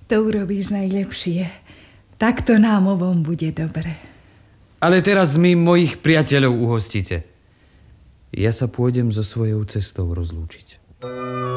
To urobíš najlepšie. Takto nám obom bude dobre. Ale teraz mi mojich priateľov uhostíte. Ja sa pôjdem so svojou cestou rozlúčiť.